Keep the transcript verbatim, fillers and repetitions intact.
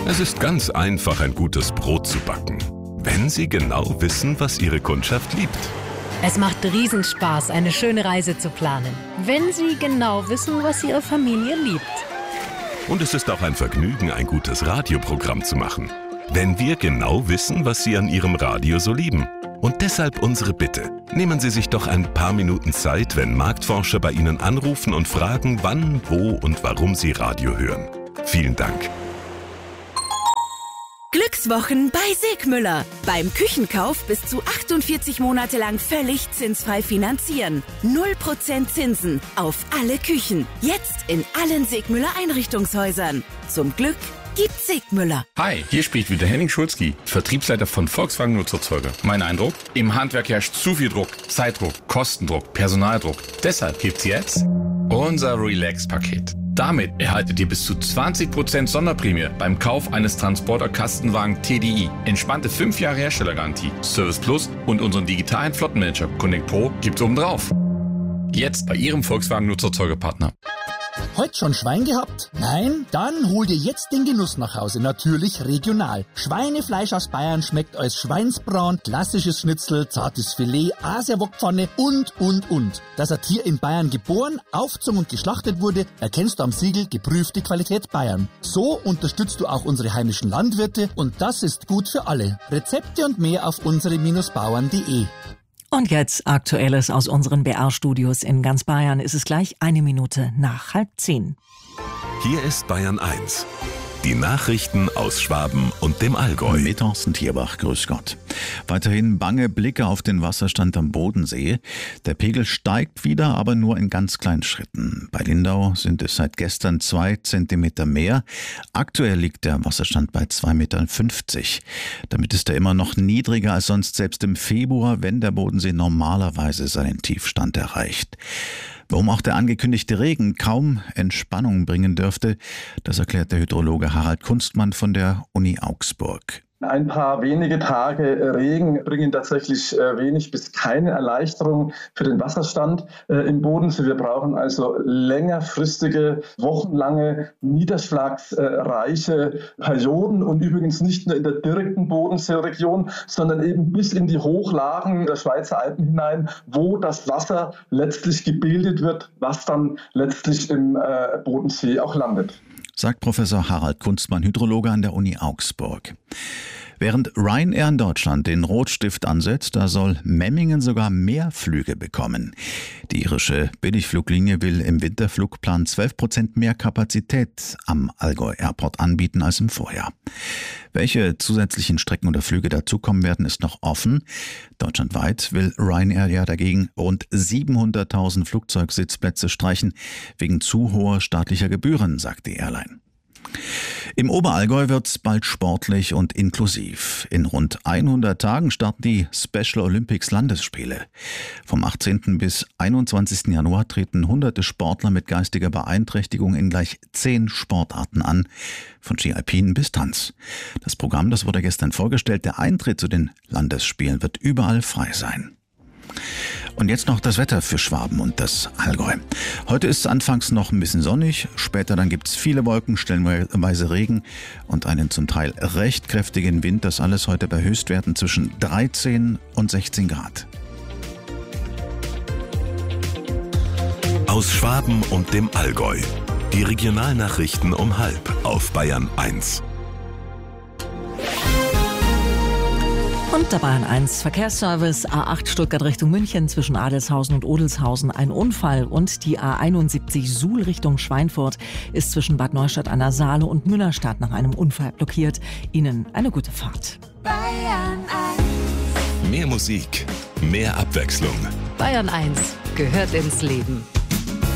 Es ist ganz einfach, ein gutes Brot zu backen, wenn Sie genau wissen, was Ihre Kundschaft liebt. Es macht Riesenspaß, eine schöne Reise zu planen, wenn Sie genau wissen, was Ihre Familie liebt. Und es ist auch ein Vergnügen, ein gutes Radioprogramm zu machen, wenn wir genau wissen, was Sie an Ihrem Radio so lieben. Und deshalb unsere Bitte. Nehmen Sie sich doch ein paar Minuten Zeit, wenn Marktforscher bei Ihnen anrufen und fragen, wann, wo und warum Sie Radio hören. Vielen Dank. Glückswochen bei Segmüller. Beim Küchenkauf bis zu achtundvierzig Monate lang völlig zinsfrei finanzieren. null Prozent Zinsen auf alle Küchen. Jetzt in allen Segmüller Einrichtungshäusern. Zum Glück gibt's Segmüller. Hi, hier spricht wieder Henning Schulzki, Vertriebsleiter von Volkswagen Nutzerzeuger. Mein Eindruck? Im Handwerk herrscht zu viel Druck. Zeitdruck, Kostendruck, Personaldruck. Deshalb gibt's jetzt unser Relax-Paket. Damit erhaltet ihr bis zu zwanzig Prozent Sonderprämie beim Kauf eines Transporter-Kastenwagen T D I. Entspannte fünf Jahre Herstellergarantie, Service Plus und unseren digitalen Flottenmanager Connect Pro gibt's obendrauf. Jetzt bei Ihrem Volkswagen Nutzerzeugerpartner. Heute schon Schwein gehabt? Nein? Dann hol dir jetzt den Genuss nach Hause. Natürlich regional. Schweinefleisch aus Bayern schmeckt als Schweinsbraten, klassisches Schnitzel, zartes Filet, Asiawokpfanne und, und, und. Dass ein Tier in Bayern geboren, aufgezogen und geschlachtet wurde, erkennst du am Siegel geprüfte Qualität Bayern. So unterstützt du auch unsere heimischen Landwirte und das ist gut für alle. Rezepte und mehr auf unsere Bauern punkt de. Und jetzt Aktuelles aus unseren B R-Studios in ganz Bayern. Ist es gleich eine Minute nach halb zehn. Hier ist Bayern eins. Die Nachrichten aus Schwaben und dem Allgäu. Mit Thorsten Tierbach, grüß Gott. Weiterhin bange Blicke auf den Wasserstand am Bodensee. Der Pegel steigt wieder, aber nur in ganz kleinen Schritten. Bei Lindau sind es seit gestern zwei Zentimeter mehr. Aktuell liegt der Wasserstand bei zwei Komma fünfzig Meter. Damit ist er immer noch niedriger als sonst selbst im Februar, wenn der Bodensee normalerweise seinen Tiefstand erreicht. Warum auch der angekündigte Regen kaum Entspannung bringen dürfte, das erklärt der Hydrologe Harald Kunstmann von der Uni Augsburg. Ein paar wenige Tage Regen bringen tatsächlich wenig bis keine Erleichterung für den Wasserstand im Bodensee. Wir brauchen also längerfristige, wochenlange, niederschlagsreiche Perioden und übrigens nicht nur in der direkten Bodenseeregion, sondern eben bis in die Hochlagen der Schweizer Alpen hinein, wo das Wasser letztlich gebildet wird, was dann letztlich im Bodensee auch landet. Sagt Professor Harald Kunstmann, Hydrologe an der Uni Augsburg. Während Ryanair in Deutschland den Rotstift ansetzt, da soll Memmingen sogar mehr Flüge bekommen. Die irische Billigfluglinie will im Winterflugplan zwölf Prozent mehr Kapazität am Allgäu Airport anbieten als im Vorjahr. Welche zusätzlichen Strecken oder Flüge dazukommen werden, ist noch offen. Deutschlandweit will Ryanair ja dagegen rund siebenhunderttausend Flugzeugsitzplätze streichen, wegen zu hoher staatlicher Gebühren, sagt die Airline. Im Oberallgäu wird's bald sportlich und inklusiv. In rund hundert Tagen starten die Special Olympics Landesspiele. Vom achtzehnten bis einundzwanzigsten Januar treten hunderte Sportler mit geistiger Beeinträchtigung in gleich zehn Sportarten an, von Ski Alpin bis Tanz. Das Programm, das wurde gestern vorgestellt, der Eintritt zu den Landesspielen wird überall frei sein. Und jetzt noch das Wetter für Schwaben und das Allgäu. Heute ist es anfangs noch ein bisschen sonnig, später dann gibt es viele Wolken, stellenweise Regen und einen zum Teil recht kräftigen Wind. Das alles heute bei Höchstwerten zwischen dreizehn und sechzehn Grad. Aus Schwaben und dem Allgäu. Die Regionalnachrichten um halb auf Bayern eins. Und der Bayern eins Verkehrsservice, A acht Stuttgart Richtung München zwischen Adelshausen und Odelshausen ein Unfall und die A einundsiebzig Suhl Richtung Schweinfurt ist zwischen Bad Neustadt an der Saale und Münnerstadt nach einem Unfall blockiert. Ihnen eine gute Fahrt. Bayern eins. Mehr Musik, mehr Abwechslung. Bayern eins gehört ins Leben.